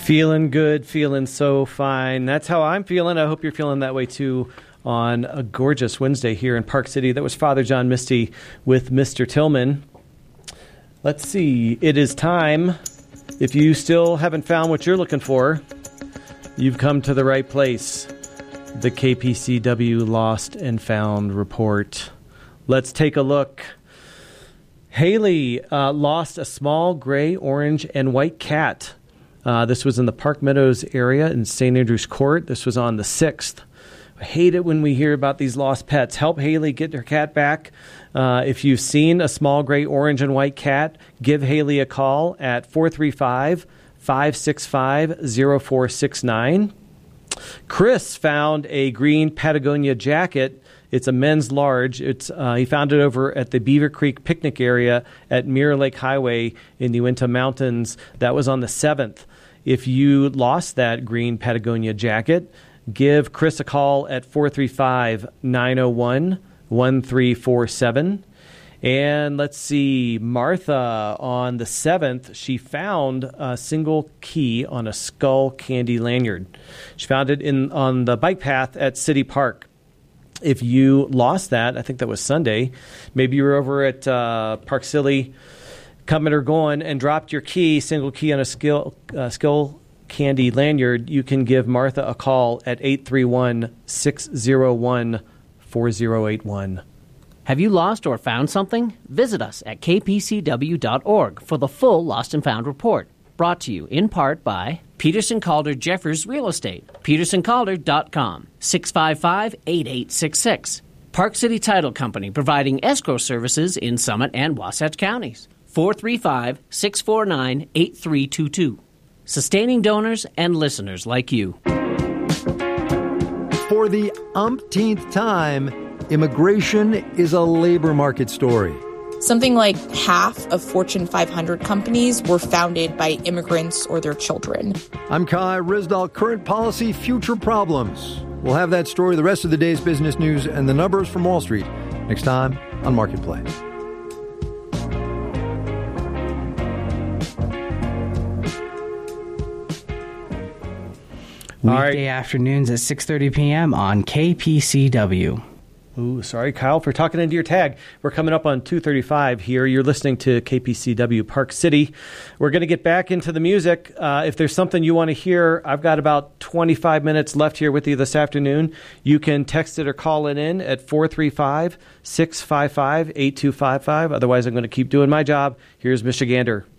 Feeling good, feeling so fine. That's how I'm feeling. I hope you're feeling that way too on a gorgeous Wednesday here in Park City. That was Father John Misty with Mr. Tillman. Let's see. It is time. If you still haven't found what you're looking for, you've come to the right place. The KPCW Lost and Found Report. Let's take a look. Haley lost a small gray, orange, and white cat. This was in the Park Meadows area in St. Andrews Court. This was on the 6th. I hate it when we hear about these lost pets. Help Haley get her cat back. If you've seen a small gray, orange, and white cat, give Haley a call at 435-565-0469. Chris found a green Patagonia jacket. It's a men's large. He found it over at the Beaver Creek picnic area at Mirror Lake Highway in the Uinta Mountains. That was on the 7th. If you lost that green Patagonia jacket, give Chris a call at 435-901-1347. And let's see, Martha on the 7th, she found a single key on a skull candy lanyard. She found it on the bike path at City Park. If you lost that, I think that was Sunday, maybe you were over at Park City, coming or going, and dropped your key, single key on a skull candy lanyard, you can give Martha a call at 831-601-4081. Have you lost or found something? Visit us at kpcw.org for the full Lost and Found report. Brought to you in part by Peterson Calder Jeffers Real Estate, petersoncalder.com, 655-8866. Park City Title Company providing escrow services in Summit and Wasatch counties, 435-649-8322. Sustaining donors and listeners like you. For the umpteenth time, immigration is a labor market story. Something like half of Fortune 500 companies were founded by immigrants or their children. I'm Kai Ryssdal, Current Policy, Future Problems. We'll have that story, the rest of the day's business news, and the numbers from Wall Street next time on Marketplace. Weekday afternoons at 6:30 p.m. on KPCW. Ooh, sorry, Kyle, for talking into your tag. We're coming up on 2:35 here. You're listening to KPCW Park City. We're going to get back into the music. If there's something you want to hear, I've got about 25 minutes left here with you this afternoon. You can text it or call it in at 435-655-8255. Otherwise, I'm going to keep doing my job. Here's Michigander.